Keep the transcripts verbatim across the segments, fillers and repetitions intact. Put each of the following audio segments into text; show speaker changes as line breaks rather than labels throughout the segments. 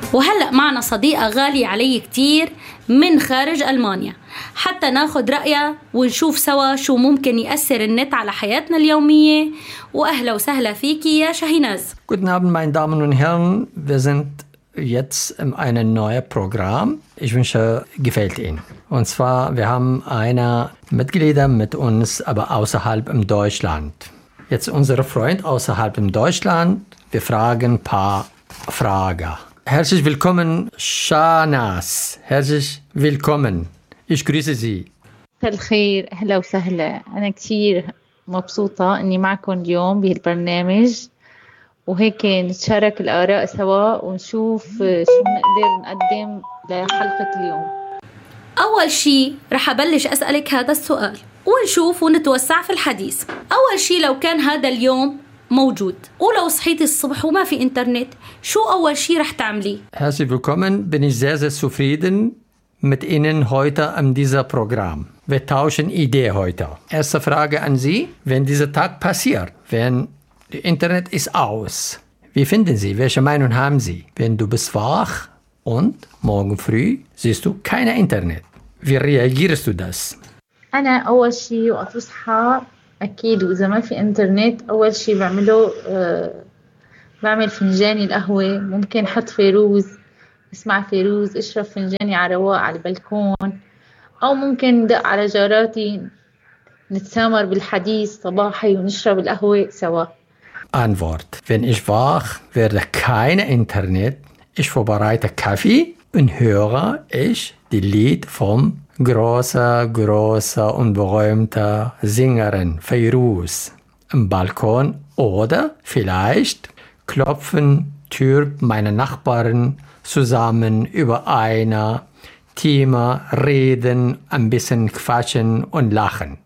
وهلأ معنا صديقة غالية علي كتير من خارج ألمانيا حتى ناخد رأيها ونشوف سوا شو ممكن يأثر النت على حياتنا اليومية. وأهلا وسهلا فيكي يا شاهيناز.
Guten Abend, meine Damen und Herren. Wir sind jetzt in einem neuen Programm. Ich wünsche, gefällt Ihnen. Und zwar, wir haben eine Mitglieder mit uns, aber außerhalb in Deutschland. Jetzt unsere Freund außerhalb in Deutschland. Wir fragen ein paar Fragen. Herzlich willkommen, Shahnaz. Herzlich willkommen. Ich grüße Sie.
الخير، أهلا وسهلا. أنا كتير مبسوطة إني معكم اليوم بهالبرنامج، وهيك نتشارك الآراء سوا ونشوف شو نقدر نقدم لحلقة اليوم.
أول شي رح أبلش أسألك هذا السؤال ونشوف ونتوسع في الحديث. أول شي، لو كان هذا اليوم موجود ولو صحيتي الصبح وما في إنترنت، شو أول شي رح تعملي؟
Herzlich willkommen, bin ich sehr, sehr zufrieden mit Ihnen heute an diesem Programm. Wir tauschen Ideen heute. Erste Frage an Sie, wenn dieser Tag passiert, wenn das Internet ist aus, wie finden Sie, welche Meinung haben Sie? Wenn du bist wach und morgen früh siehst du kein Internet, wie reagierst du das?
أنا أول شي وقت بصحى أكيد، وإذا ما في إنترنت أول شي بعمله أه بعمل فنجاني القهوة، ممكن حط فيروز، اسمع فيروز، اشرب فنجاني على رواق على البلكون، أو ممكن دق على جاراتي نتسامر بالحديث صباحي ونشرب القهوة سوا.
Antwort: Wenn ich wach werde, kein Internet, ich vorbereite Kaffee und höre ich die Lied vom großer, großer und berühmter Sängerin Feiruz im Balkon, oder vielleicht klopfen Tür meine Nachbarn zusammen über ein Thema, reden, ein bisschen quatschen und lachen.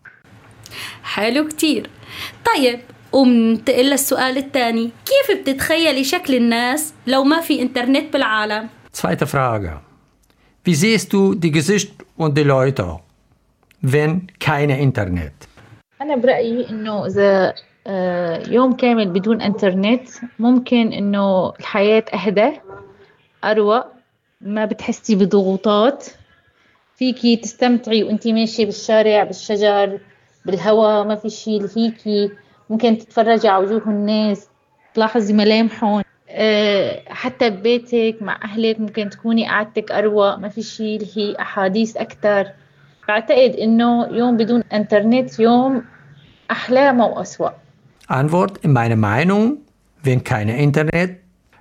حلو كتير. طيب، ومنتقل للسؤال الثاني، كيف بتتخيلي شكل الناس لو ما في إنترنت بالعالم؟
Zweite Frage. Wie siehst du die Gesicht und die Leute, wenn kein Internet?
أنا برأيي إنه إذا يوم كامل بدون إنترنت ممكن إنه الحياة أهدى، أروق، ما بتحسي بضغوطات، فيكي تستمتعي وانتي ماشي بالشارع، بالشجر، بالهواء، ما في شيء لهيكي، ممكن تتفرجي على وجوه الناس، تلاحظي ملامحهم، أه حتى ببيتك مع أهلك ممكن تكوني قعدتك أروق، ما في شيء لهي أحاديث أكتر. بعتقد إنه يوم بدون إنترنت يوم أحلى وأسوأ.
Antwort: In meiner Meinung, wenn kein Internet,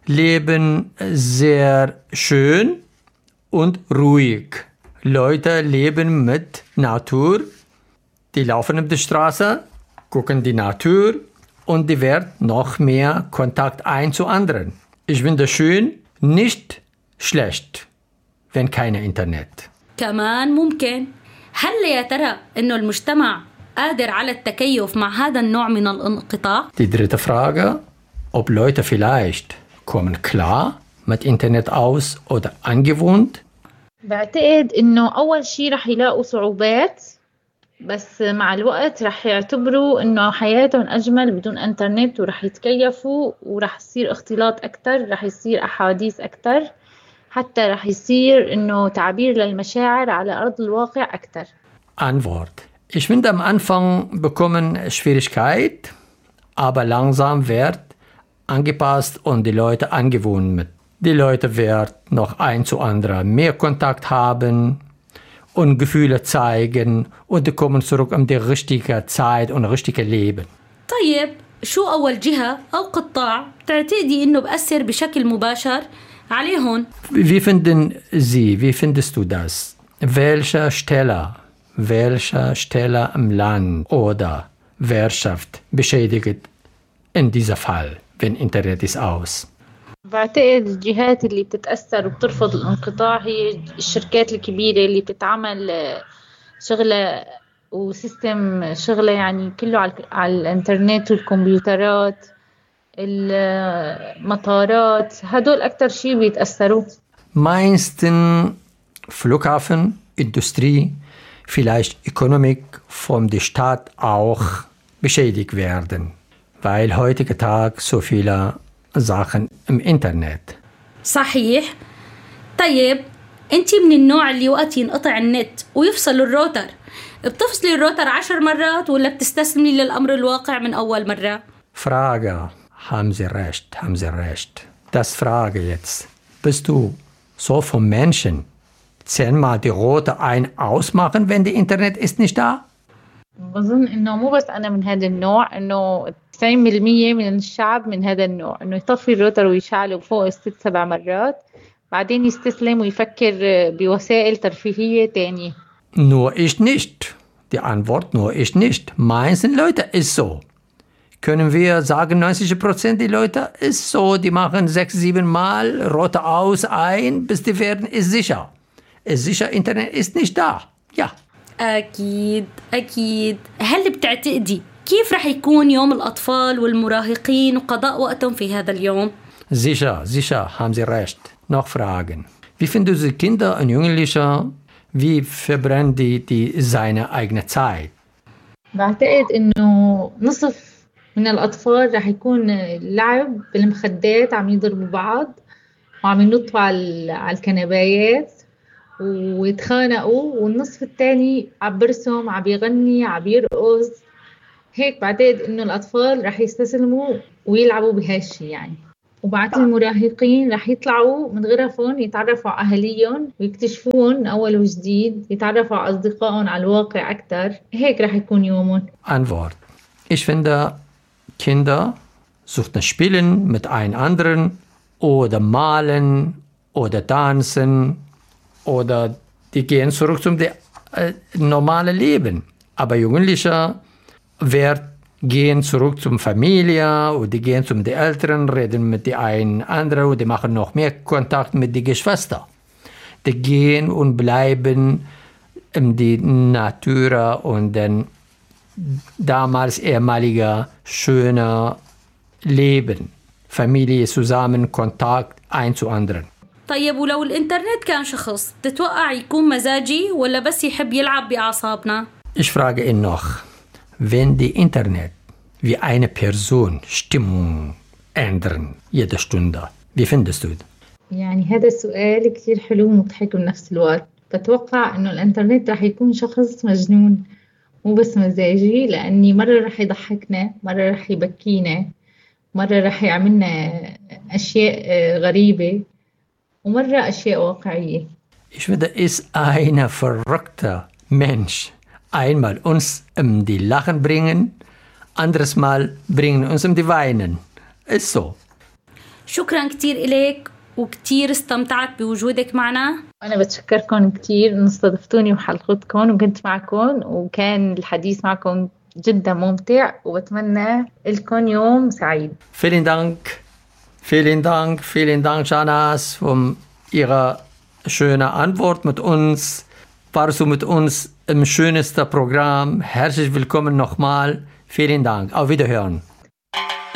leben sehr schön und ruhig. Leute leben mit Natur, die laufen auf der Straße, gucken die Natur und die wird noch mehr Kontakt ein zu anderen. Ich finde schön, nicht schlecht, wenn kein Internet.
كمان ممكن. هل يا ترى إنه المجتمع قادر على التكيف مع هذا النوع من الانقطاع؟
Die dritte Frage, ob Leute vielleicht kommen klar mit Internet aus oder angewöhnt?
بعتقد إنه أول شيء رح يلاقوا صعوبات، بس مع الوقت رح يعتبروا إنه حياتهم أجمل بدون إنترنت، ورح يتكيفوا، ورح يصير اختلاط أكتر، رح يصير أحاديث أكتر، حتى رح يصير إنه تعبير للمشاعر على أرض الواقع أكتر.
Antwort: Ich finde, am Anfang bekommen Schwierigkeit, aber langsam wird angepasst und die Leute angewöhnt mit. Die Leute werden noch ein zu anderen mehr Kontakt haben und Gefühle zeigen und die kommen zurück in die richtige Zeit und richtige Leben.
طيب، شو أول جهة أو قطاع تعتقدي إنه بأثر بشكل مباشر عليهم؟
Wie finden Sie, wie findest du das? Welche Stelle, welche Stelle im Land oder Wirtschaft beschädigt in diesem Fall, wenn Internet ist aus?
بعتقد الجهات اللي بتتأثر وبترفض الانقطاع هي الشركات الكبيرة اللي بتتعمل شغلة وسيستم شغلة يعني كله على الانترنت والكمبيوترات، المطارات، هدول أكتر شيء بيتأثروا.
Meisten Flughafen, Industrie, vielleicht Ökonomik von der Stadt auch beschädigt werden, weil heutzutage so viele Sachen im Internet.
صحيح، طيب انتي من النوع اللي وقت ينقطع النت ويفصل الروتر بتفصلي الروتر عشر مرات ولا بتستسلمي للأمر الواقع من أول مرة؟
Frage, haben Sie recht, haben Sie recht. Das Frage jetzt. Bist du so vom Menschen zehnmal die Rote ein ausmachen, wenn die Internet ist nicht da?
بظن إنه مو بس أنا من هذا النوع، إنه تسعين بالمية من الشعب من هذا النوع، إنه يطفي الروتر ويشعله فوق الست سبع مرات بعدين يستسلم ويفكر بوسائل ترفيهية تانية.
Nur ich nicht. Die Antwort nur ich nicht. Meisten Leute ist so. Können wir sagen, neunzig Prozent der Leute ist so, die machen sechs, sieben Mal Rote aus, ein, bis die werden, ist sicher. Ist sicher, Internet ist nicht da. Ja.
أكيد أكيد. هل بتعتقدي كيف رح يكون يوم الأطفال والمراهقين وقضاء وقتهم في هذا اليوم؟
Sicher, sicher, haben Sie recht. Noch Fragen. Wie finden Sie Kinder und Jugendliche, wie verbrennen die, die seine eigene Zeit?
بعتقد إنه نصف من الأطفال رح يكون لعب بالمخدات، عم يضربوا بعض وعم ينطوا على على الكنبايات ويتخانقوا، والنصف الثاني عم برسم، عم يغني، عم يرقص. هيك بعتقد إنه الأطفال رح يستسلموا ويلعبوا بهالشي يعني. وبعد المراهقين رح يطلعوا من غرفهم يتعرفوا على أهاليهم ويكتشفون أول وجديد، يتعرفوا على أصدقائهم على الواقع أكتر. هيك رح يكون يومهم.
Antwort. Ich finde, Kinder suchten spielen mit einem anderen oder malen oder tanzen oder die gehen zurück zum äh, normalen Leben. Aber Jugendliche werden gehen zurück zum Familie und die gehen zum die Eltern, reden mit die einen anderen und die machen noch mehr Kontakt mit den Geschwistern. Die gehen und bleiben in die Natur und den damals ehemaliger schöner Leben. Familie zusammen, Kontakt ein zu anderen.
طيب ولو الإنترنت كان شخص تتوقع يكون مزاجي ولا بس يحب يلعب بأعصابنا؟
Ich frage ihn noch, wenn die Internet wie eine Person Stimmung ändern jede Stunde, wie findest du das?
يعني هذا السؤال كتير حلو ومضحك بنفس الوقت. بتوقع إنه الإنترنت رح يكون شخص مجنون مو بس مزاجي، لأني مرة رح يضحكنا، مرة رح يبكينا، مرة رح يعملنا أشياء غريبة، ومرة أشياء واقعية.
Ich finde, ist ein verrückter Mensch. Einmal uns um die Lachen bringen, anderes Mal bringen uns um die Weinen. Ist so.
شكرا كتير إليك وكتير استمتعت بوجودك معنا.
أنا بتشكركم كتير إن استضفتوني بحلقتكم وكنت معكم، وكان الحديث معكم جدا ممتع، وبتمنى لكم يوم سعيد.
Vielen Dank, vielen Dank, vielen Dank, Shahnaz, für Ihre schöne Antwort mit uns. Warst du mit uns im schönsten Programm. Herzlich willkommen nochmal. Vielen Dank. Auf Wiederhören.